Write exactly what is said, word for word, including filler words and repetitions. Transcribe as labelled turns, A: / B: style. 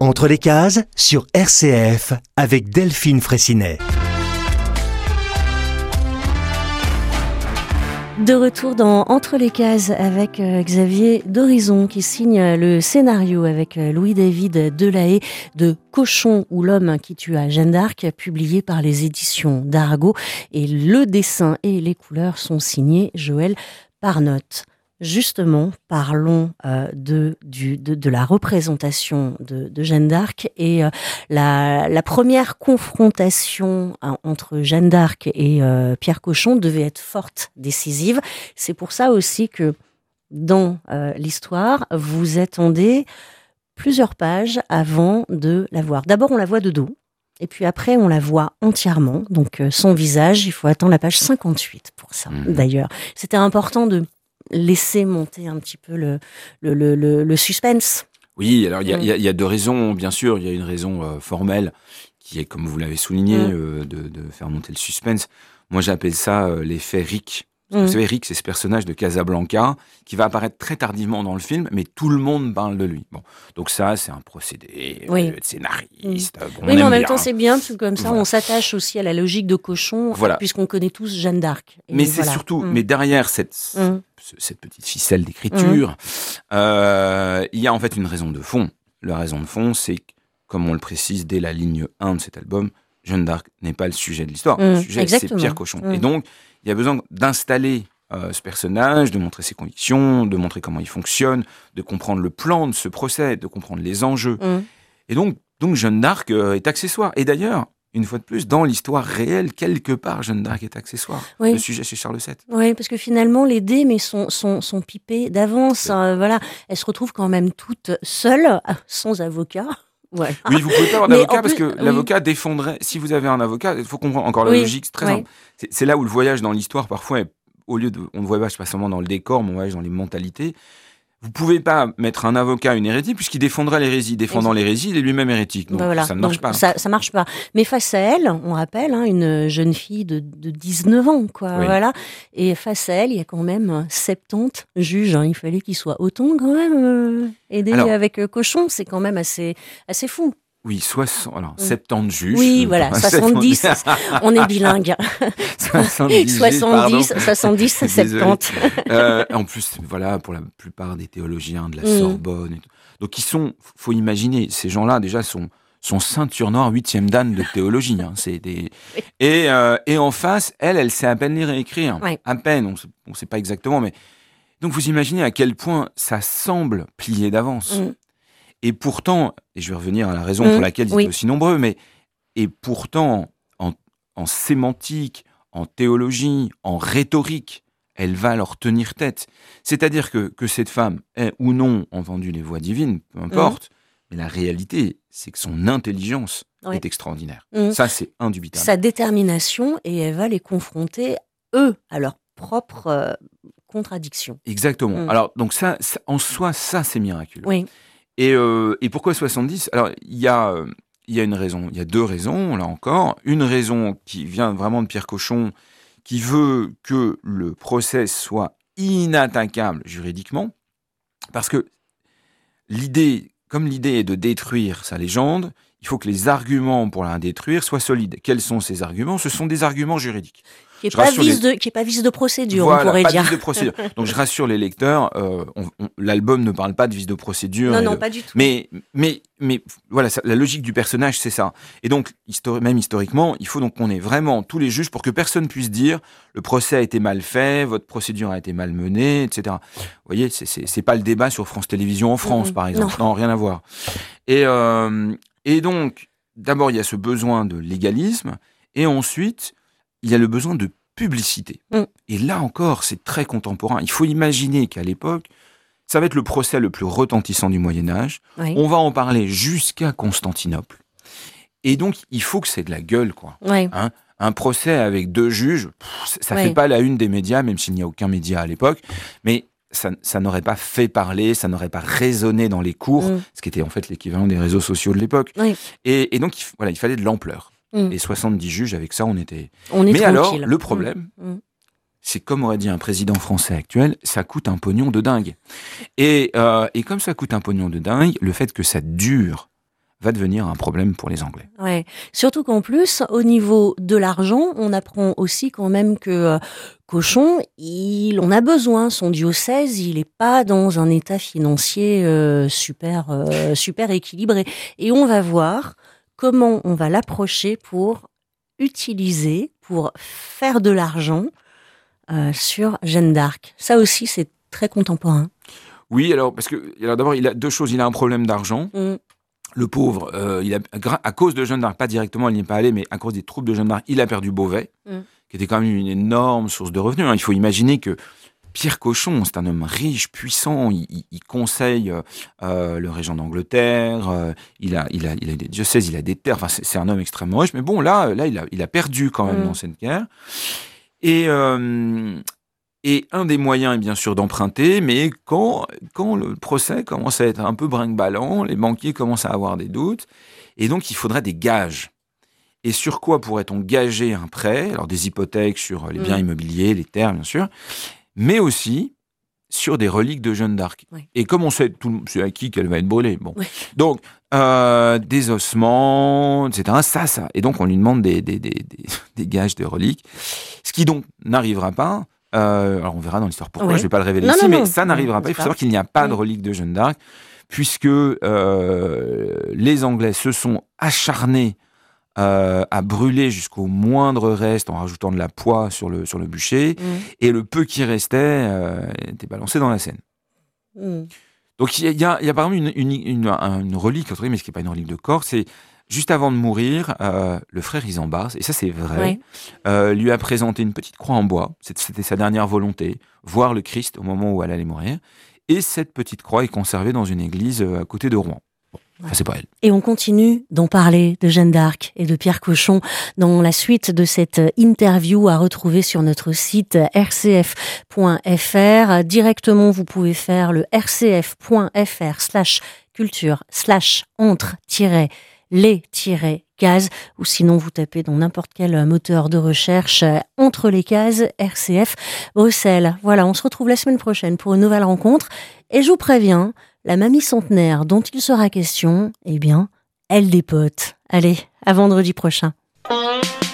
A: Entre les cases sur R C F avec Delphine Fraissinet.
B: De retour dans Entre les cases avec euh, Xavier d'Horizon qui signe le scénario avec euh, Louis-David Delahaye de Cochon ou l'homme qui tua Jeanne d'Arc, publié par les éditions d'Arago. Et le dessin et les couleurs sont signés Joël Parnotte. Justement, parlons euh, de, du, de, de la représentation de, de Jeanne d'Arc et euh, la, la première confrontation hein, entre Jeanne d'Arc et euh, Pierre Cochon devait être forte, décisive. C'est pour ça aussi que dans euh, l'histoire, vous attendez plusieurs pages avant de la voir. D'abord, on la voit de dos. Et puis après, on la voit entièrement. Donc, euh, son visage, il faut attendre la page cinquante-huit pour ça, mmh. D'ailleurs. C'était important de laisser monter un petit peu le, le, le, le, le suspense.
C: Oui, alors il y, y, y a deux raisons, bien sûr. Il y a une raison euh, formelle qui est, comme vous l'avez souligné, mmh. euh, de, de faire monter le suspense. Moi, j'appelle ça euh, l'effet Rick. Mmh. Vous savez, Rick, c'est ce personnage de Casablanca qui va apparaître très tardivement dans le film, mais tout le monde parle de lui. Bon, donc ça, c'est un procédé oui. euh, de scénariste.
B: Mmh.
C: Bon,
B: oui, mais en même
C: bien.
B: temps, c'est bien, parce que comme ça,
C: voilà.
B: on s'attache aussi à la logique de Cochon,
C: voilà.
B: puisqu'on connaît tous Jeanne d'Arc. Et
C: mais
B: voilà.
C: c'est surtout,
B: mmh.
C: mais derrière cette, mmh. cette petite ficelle d'écriture, mmh. euh, il y a en fait une raison de fond. La raison de fond, c'est que, comme on le précise dès la ligne un de cet album, Jeanne d'Arc n'est pas le sujet de l'histoire. Mmh. Le sujet, Exactement. c'est Pierre Cochon. Mmh. Et donc, il y a besoin d'installer Euh, ce personnage, de montrer ses convictions, de montrer comment il fonctionne, de comprendre le plan de ce procès, de comprendre les enjeux. Mmh. Et donc, donc Jeanne d'Arc euh, est accessoire. Et d'ailleurs, une fois de plus, dans l'histoire réelle, quelque part, Jeanne d'Arc est accessoire. Oui. Le sujet chez Charles sept.
B: Oui, parce que finalement, les dés mais sont, sont, sont pipés d'avance. Euh, voilà. Elle se retrouve quand même toute seule, sans avocat. Ouais.
C: Oui, vous pouvez pas avoir d'avocat parce
B: plus,
C: que
B: oui.
C: l'avocat défendrait... Si vous avez un avocat, il faut comprendre encore la
B: oui.
C: logique, c'est très
B: oui.
C: simple. C'est, c'est là où le voyage dans l'histoire, parfois, est au lieu de, on ne voyage pas seulement dans le décor, mais on voyage dans les mentalités. Vous ne pouvez pas mettre un avocat une hérétique puisqu'il défendrait l'hérésie. Défendant l'hérésie, il est lui-même hérétique. Donc, ben voilà. ça ne marche
B: donc,
C: pas.
B: Ça ne marche pas. Mais face à elle, on rappelle, hein, une jeune fille de, de dix-neuf ans. Quoi, oui. voilà. Et face à elle, il y a quand même soixante-dix juges. Hein. Il fallait qu'il soit autant quand même euh, aidé Alors, avec euh, Cochon. C'est quand même assez, assez fou.
C: Oui, soixante, alors, soixante-dix juges.
B: Oui, voilà, soixante-dix, on est bilingue.
C: soixante-dix,
B: soixante-dix, soixante-dix, soixante-dix.
C: Euh, en plus, voilà, pour la plupart des théologiens de la mmh. Sorbonne. Et tout. Donc, ils sont, faut imaginer, ces gens-là, déjà, sont, sont ceinture noire, huitième dan de théologie. Hein, c'est des... et, euh, et en face, elle, elle sait à peine lire et écrire. Oui. À peine, on ne sait pas exactement, mais... Donc, vous imaginez à quel point ça semble plié d'avance. Mmh. Et pourtant, et je vais revenir à la raison mmh, pour laquelle ils oui. étaient aussi nombreux, mais et pourtant, en, en sémantique, en théologie, en rhétorique, elle va leur tenir tête. C'est-à-dire que, que cette femme ait ou non entendu les voix divines, peu importe, mmh. mais la réalité, c'est que son intelligence oui. est extraordinaire. Mmh. Ça, c'est indubitable.
B: Sa détermination, et elle va les confronter, eux, à leur propre euh, contradiction.
C: Exactement. Mmh. Alors, donc ça, ça, en soi, ça, c'est miraculeux.
B: Oui.
C: Et, euh, et pourquoi soixante-dix ? Alors, il y a, euh, y a une raison, il y a deux raisons, là encore. Une raison qui vient vraiment de Pierre Cochon, qui veut que le procès soit inattaquable juridiquement, parce que l'idée, comme l'idée est de détruire sa légende, il faut que les arguments pour la détruire soient solides. Quels sont ces arguments ? Ce sont des arguments juridiques.
B: Qui n'est pas, les... pas vice de procédure,
C: voilà,
B: on pourrait
C: pas
B: dire.
C: Vice de procédure. Donc je rassure les lecteurs, euh, on, on, l'album ne parle pas de vice de procédure.
B: Non, non,
C: de...
B: pas du tout.
C: Mais, mais, mais voilà, ça, la logique du personnage, c'est ça. Et donc, histori- même historiquement, il faut donc qu'on ait vraiment tous les juges pour que personne puisse dire le procès a été mal fait, votre procédure a été mal menée, et cetera. Vous voyez, c'est, c'est, c'est pas le débat sur France Télévisions en France, mmh, par exemple. Non. non, rien à voir. Et, euh, et donc, d'abord, il y a ce besoin de légalisme, et ensuite, il y a le besoin de publicité. Mm. Et là encore, c'est très contemporain. Il faut imaginer qu'à l'époque, ça va être le procès le plus retentissant du Moyen-Âge. Oui. On va en parler jusqu'à Constantinople. Et donc, il faut que c'est de la gueule, quoi.
B: Oui.
C: Hein, un procès avec deux juges, pff, ça ne oui. fait pas la une des médias, même s'il n'y a aucun média à l'époque. Mais ça, ça n'aurait pas fait parler, ça n'aurait pas résonné dans les cours, mm. ce qui était en fait l'équivalent des réseaux sociaux de l'époque. Oui. Et, et donc, il, voilà, il fallait de l'ampleur. Mmh. Et soixante-dix juges, avec ça, on était...
B: On est
C: Mais
B: tranquille.
C: alors, le problème, mmh. c'est comme aurait dit un président français actuel, ça coûte un pognon de dingue. Et, euh, et comme ça coûte un pognon de dingue, le fait que ça dure va devenir un problème pour les Anglais.
B: Ouais. Surtout qu'en plus, au niveau de l'argent, on apprend aussi quand même que euh, Cochon, il en a besoin. Son diocèse, il n'est pas dans un état financier euh, super, euh, super équilibré. Et on va voir comment on va l'approcher pour utiliser, pour faire de l'argent euh, sur Jeanne d'Arc. Ça aussi, c'est très contemporain.
C: Oui, alors, parce que, alors d'abord, il a deux choses. Il a un problème d'argent. Mmh. Le pauvre, euh, il a, à cause de Jeanne d'Arc, pas directement, il n'y est pas allé, mais à cause des troupes de Jeanne d'Arc, il a perdu Beauvais, mmh. qui était quand même une énorme source de revenus. Hein. Il faut imaginer que Pierre Cochon, c'est un homme riche, puissant, il, il, il conseille euh, le régent d'Angleterre, euh, il, a, il, a, il a des diocèses, il a des terres, enfin, c'est, c'est un homme extrêmement riche, mais bon, là, là il, a, il a perdu quand même mmh. dans cette guerre. Et... Euh, Et un des moyens est bien sûr d'emprunter, mais quand, quand le procès commence à être un peu brinque-ballant, les banquiers commencent à avoir des doutes, et donc il faudrait des gages. Et sur quoi pourrait-on gager un prêt ? Alors des hypothèques sur les biens mmh. immobiliers, les terres bien sûr, mais aussi sur des reliques de Jeanne d'Arc. Oui. Et comme on sait, tout, c'est acquis qu'elle va être brûlée. Bon. Oui. Donc, euh, des ossements, et cetera. Ça, ça. Et donc on lui demande des, des, des, des, des gages de reliques, ce qui donc n'arrivera pas. Euh, alors on verra dans l'histoire pourquoi, oui. je ne vais pas le révéler non, ici, non, mais non. ça n'arrivera non, pas. Il faut pas. savoir qu'il n'y a pas oui. de relique de Jeanne d'Arc, puisque euh, les Anglais se sont acharnés euh, à brûler jusqu'au moindre reste en rajoutant de la poix sur le, sur le bûcher, mmh. et le peu qui restait euh, était balancé dans la Seine. Mmh. Donc il y, y, y a par exemple une, une, une, une relique, mais ce qui n'est pas une relique de corps, c'est juste avant de mourir, euh, le frère Isambard, et ça c'est vrai, oui. euh, lui a présenté une petite croix en bois. C'était sa dernière volonté, voir le Christ au moment où elle allait mourir. Et cette petite croix est conservée dans une église à côté de Rouen. Bon, ouais. enfin, c'est pas elle.
B: Et on continue d'en parler de Jeanne d'Arc et de Pierre Cochon dans la suite de cette interview à retrouver sur notre site r c f point f r. Directement, vous pouvez faire le r c f point f r slash culture slash entre les-gaz, ou sinon vous tapez dans n'importe quel moteur de recherche euh, entre les cases R C F Bruxelles. Voilà, on se retrouve la semaine prochaine pour une nouvelle rencontre. Et je vous préviens, la mamie centenaire dont il sera question, eh bien, elle dépote. Allez, à vendredi prochain.